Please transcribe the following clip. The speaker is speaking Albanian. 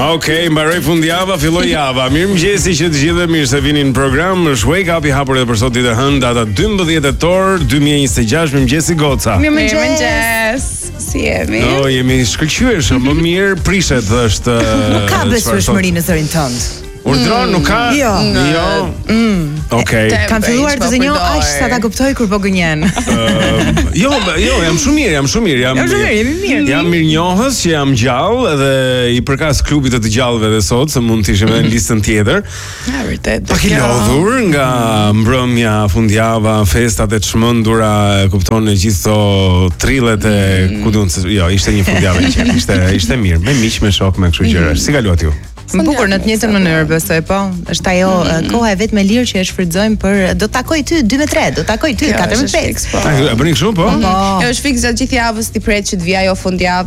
Okej, mbaroi fundjava, filloi java. Mirëmëngjesi që të gjithë mirë se vini në program. Është Wake Up i hapur edhe për sot ditë hënë, data 12 tetor 2026. Mirëmëngjesi Goca. Mirëmëngjes. Si jemi? Jemi shkëlqyer, më mirë prishet është. Nuk ka besueshmëri në zërin tënd. Urdhron nuk ka? Jo. Okej. Kam filluar të zënjoj aq sa ta kuptoj kur po gënjen. Jo, jam shumë mirë. Jemi mirë. Jam mirënjohës që jam gjallë dhe i përkas klubit të gjallëve dhe sot, se mund të ishim edhe në listën tjetër. Ja, vërtet. Pak i lodhur nga mbrëmja, fundjava, festat e çmendura, kupton në gjithë këto trillet e ku diun se jo, ishte një fundjavë e qetë. Ishte mirë, me miq, me shok, me kështu gjëra. Si kaluat ju? Më bukur në të njëjtën mënyrë besoj, po. Është ajo koha e vetëm e lirë që e shfrytëzojmë për do të takoj ty 2-3, do të takoj ty 4-5. E bëni kështu, po? Jo, është fikse gjatë gjithë javës ti pret që të vijë ajo fundjavë